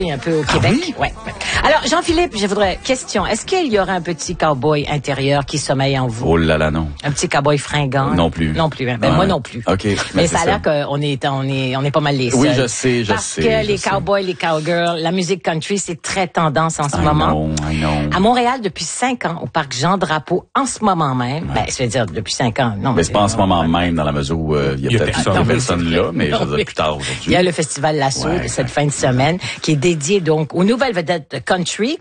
un peu au Québec. Oui? Ouais. Alors, Jean-Philippe, je voudrais question. Est-ce qu'il y aurait un petit cow-boy intérieur qui sommeille en vous? Oh là là, non. Un petit cow-boy fringant? Non plus. Non plus. Hein? Ben, moi non plus. OK. Mais ça a l'air qu'on est pas mal les seuls. Oui, je sais. Parce que les cowboys, les cowgirls, la musique country, c'est très tendance en ce moment. I know. À Montréal, depuis 5 ans, au parc Jean-Drapeau, en ce moment même, ben, ça veut dire depuis 5 ans. Non, mais c'est pas en ce moment même, dans la mesure où il y a peut-être personne là, mais je veux dire plus tard aujourd'hui. Il y a le Festival Lasso de cette fin de semaine qui est dédié donc aux nouvelles vedettes country.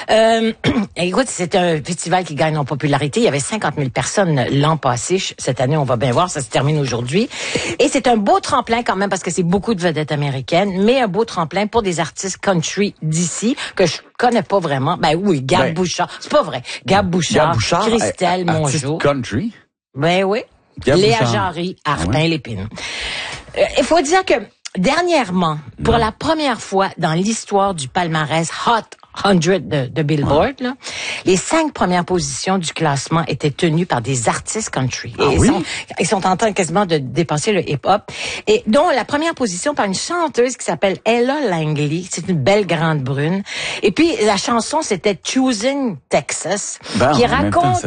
Écoute, c'est un festival qui gagne en popularité. Il y avait 50 000 personnes l'an passé. Cette année, on va bien voir, ça se termine aujourd'hui. Et c'est un beau tremplin quand même parce que c'est beaucoup de vedettes américaines, mais un beau tremplin pour des artistes country d'ici que je connais pas vraiment. Ben oui, Gab Bouchard. C'est pas vrai. Gab Bouchard, Christelle Mongeau. Country? Ben oui. Léa Jarry, Arpin-Lépine. Il faut dire que dernièrement, pour la première fois dans l'histoire du palmarès Hot 100 de Billboard, là, les 5 premières positions du classement étaient tenues par des artistes country. Et ils sont en train quasiment de dépasser le hip-hop. Et dont la première position par une chanteuse qui s'appelle Ella Langley. C'est une belle grande brune. Et puis, la chanson, c'était Choosing Texas, qui raconte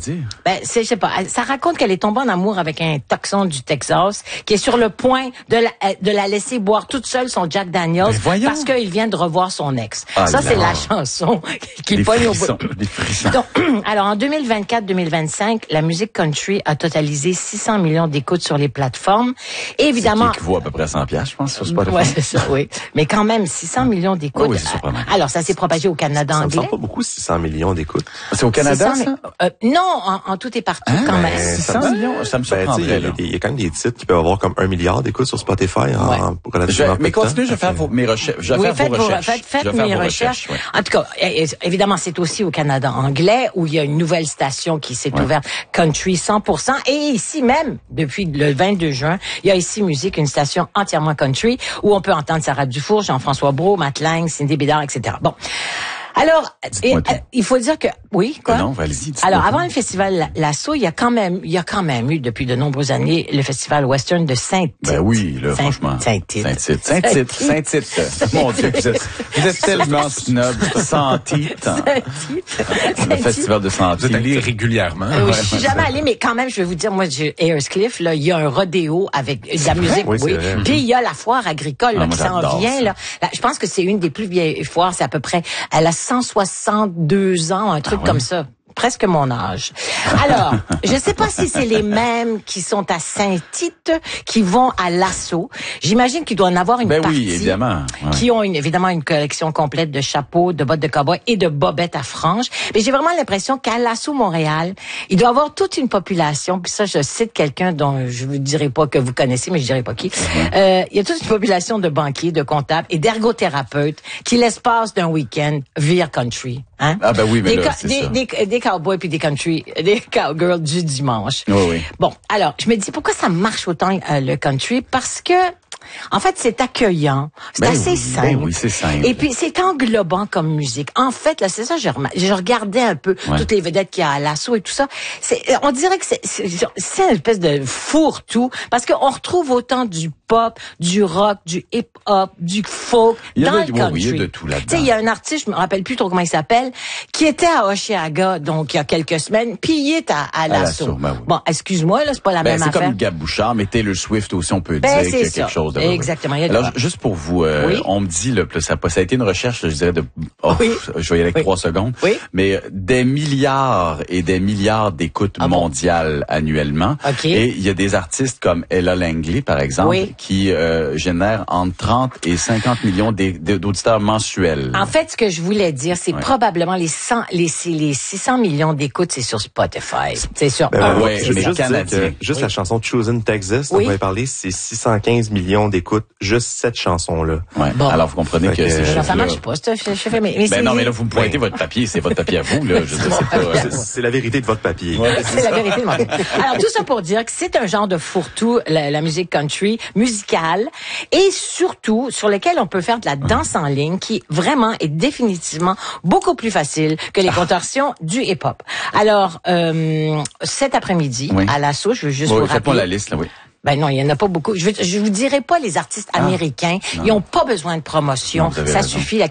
je sais pas, ça raconte qu'elle est tombée en amour avec un Texan du Texas, qui est sur le point de la laisser boire toute seule son Jack Daniels parce qu'il vient de revoir son ex. Ça, c'est la chanson qui pogne au bout. Des frissons. Donc, alors, en 2024-2025, la musique country a totalisé 600 millions d'écoutes sur les plateformes. Et évidemment. C'est qui équivaut à peu près à 100 $, je pense, sur Spotify. Ouais, c'est ça, oui. Mais quand même, 600 millions d'écoutes. Oui, c'est surprenant. Alors, ça s'est propagé au Canada anglais. Ça me semble pas beaucoup, 600 millions d'écoutes. C'est au Canada, ça? Non, en tout et partout, quand même. 600 millions, ça me surprendrait, il y a quand même des titres qui peuvent avoir comme 1 milliard d'écoutes sur Spotify pour relativement peu de mais temps. continuez, je vais faire mes recherches. Faites mes recherches. En tout cas, évidemment, c'est aussi au Canada anglais où il y a une nouvelle station qui s'est ouverte, Country 100%. Et ici même, depuis le 22 juin, il y a ici Musique, une station entièrement country où on peut entendre Sarah Dufour, Jean-François Brault, Matt Lang, Cindy Bédard, etc. Bon. Alors, il faut dire que oui, quoi. Non, allez-y. Alors, avant le festival Lasso, il y a quand même eu depuis de nombreuses années le festival western de Saint-Tite. Ben oui, là, franchement. Saint-Tite. Mon Dieu, vous êtes tellement snob. Saint-Tite. Le festival de Saint-Tite. Vous êtes allé régulièrement. Oui, je suis jamais allée, mais quand même, je vais vous dire, moi, Ayers-Cliff, là, il y a un rodéo avec de la musique, oui. Puis il y a la foire agricole qui s'en vient, là. Je pense que c'est une des plus vieilles foires, c'est à peu près, elle a 162 ans, un truc comme ça. Presque mon âge. Alors, je sais pas si c'est les mêmes qui sont à Saint-Tite qui vont à Lasso. J'imagine qu'il doit en avoir une partie. Oui, évidemment. Qui ont évidemment une collection complète de chapeaux, de bottes de cow-boy et de bobettes à franges. Mais j'ai vraiment l'impression qu'à Lasso Montréal, il doit y avoir toute une population. Puis ça, je cite quelqu'un dont je vous dirai pas que vous connaissez, mais je dirai pas qui. Il y a toute une population de banquiers, de comptables et d'ergothérapeutes qui, l'espace d'un week-end, virent country. Hein? Ah ben oui, mais là, c'est ça. Des cowboys puis des cowgirls du dimanche. Oui. Bon, alors, je me dis, pourquoi ça marche autant le country? Parce que, en fait, c'est accueillant. C'est assez simple. Ben oui, c'est simple. Et puis, c'est englobant comme musique. En fait, là, c'est ça, je regardais un peu toutes les vedettes qu'il y a à Lasso et tout ça. On dirait que c'est une espèce de fourre-tout parce qu'on retrouve autant du pop, du rock, du hip-hop, du folk dans le country. Il y a de tout là-dedans. Tu sais, il y a un artiste, je me rappelle plus trop comment il s'appelle, qui était à Oshiaga, donc il y a quelques semaines, puis il est à Lasso. Bon, excuse-moi, là, c'est pas la même affaire. C'est comme Gab Bouchard, mais Taylor Swift aussi, on peut dire qu'il y a quelque chose de vrai. Exactement. Alors, juste pour vous, on me dit, là, ça a été une recherche, je dirais, je vais y aller avec 3 secondes, mais des milliards et des milliards d'écoutes mondiales annuellement. Et il y a des artistes comme Ella Langley, par exemple, qui génèrent entre 30 et 50 millions d'auditeurs mensuels. En fait, ce que je voulais dire, c'est probablement les 600 millions d'écoutes, c'est sur Spotify. C'est sur juste la chanson Choosing Texas, dont vous avez parlé, c'est 615 millions d'écoutes, juste cette chanson-là. Bon. Alors, vous comprenez que c'est... Ça marche pas, non, mais là, vous me pointez votre papier, c'est votre papier à vous, là. Je sais pas. C'est la vérité de votre papier. C'est la vérité de mon papier. Alors, tout ça pour dire que c'est un genre de fourre-tout, la musique country, musicale, et surtout, sur lequel on peut faire de la danse en ligne, qui vraiment est définitivement beaucoup plus facile que les contorsions du hip-hop. Alors, cet après-midi, à Lasso, je veux juste vous rappeler... Faites-moi la liste, là, Ben non, il y en a pas beaucoup. Je vous dirai pas les artistes américains. Ils ont pas besoin de promotion. Ça suffit.